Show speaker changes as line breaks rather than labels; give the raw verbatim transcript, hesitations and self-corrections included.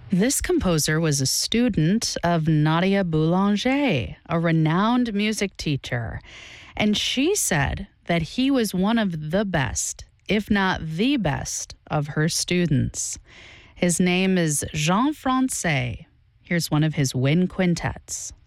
This composer was a student of Nadia Boulanger, a renowned music teacher, and she said that he was one of the best, if not the best, of her students. His name is Jean Francais. Here's one of his wind quintets.